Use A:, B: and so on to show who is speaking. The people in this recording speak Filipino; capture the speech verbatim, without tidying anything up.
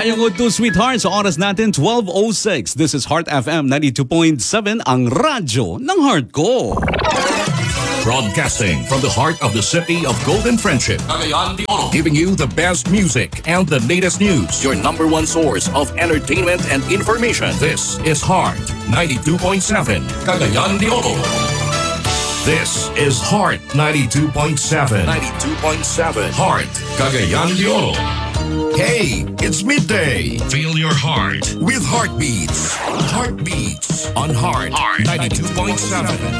A: Mayong Udto Sweetheart, sa oras natin twelve oh six. This is Heart F M ninety-two point seven, ang radyo ng heart ko.
B: Broadcasting from the heart of the city of Golden Friendship, Cagayan de Oro, giving you the best music and the latest news. Your number one source of entertainment and information. This is Heart ninety-two point seven, Cagayan de Oro. This is Heart ninety-two point seven. ninety-two point seven. Heart, Cagayan de Oro. Hey, it's midday. Feel your heart with Heartbeats. Heartbeats on Heart, Heart ninety-two point seven.